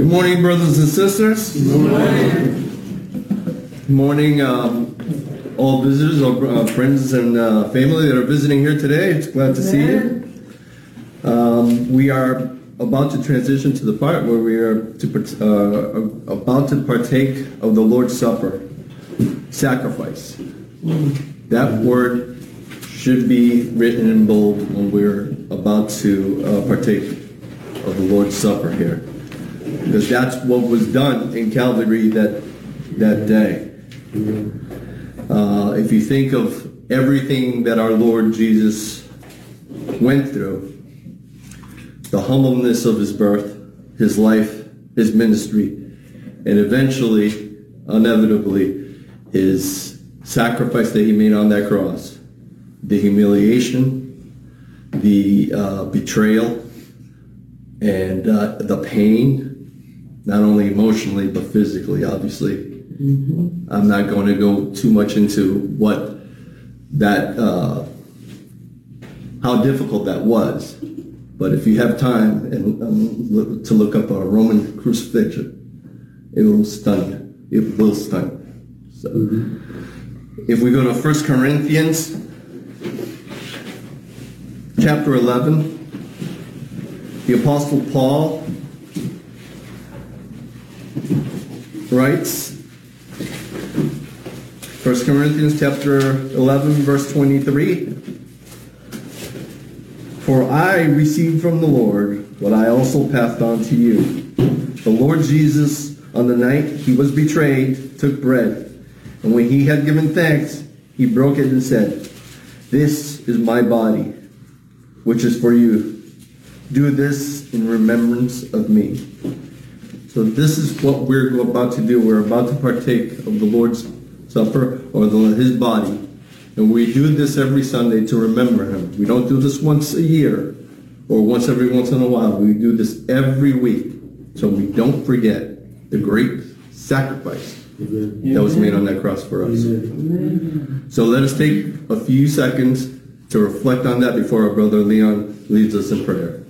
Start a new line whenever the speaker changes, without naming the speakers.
Good morning, brothers and sisters.
Good morning.
Good morning, all visitors, all friends and family that are visiting here today. It's glad to see you. We are about to transition to the part where we are about to partake of the Lord's Supper, sacrifice. That word should be written in bold when we're about to partake of the Lord's Supper here, because that's what was done in Calvary that day. If you think of everything that our Lord Jesus went through, the humbleness of his birth, his life, his ministry, and eventually, inevitably, his sacrifice that he made on that cross, the humiliation, the betrayal, and the pain, not only emotionally but physically, obviously. I'm not going to go too much into what that, how difficult that was. But if you have time and to look up a Roman crucifixion, it will stun you. It will stun you. So, if we go to 1 Corinthians chapter 11, the Apostle Paul writes, 1 Corinthians chapter 11, verse 23, "For I received from the Lord what I also passed on to you. The Lord Jesus, on the night he was betrayed, took bread, and when he had given thanks, he broke it and said, 'This is my body, which is for you. Do this in remembrance of me.'" So this is what we're about to do. We're about to partake of the Lord's Supper, or his body. And we do this every Sunday to remember him. We don't do this once a year or once every once in a while. We do this every week so we don't forget the great sacrifice that was made on that cross for us. So let us take a few seconds to reflect on that before our brother Leon leads us in prayer.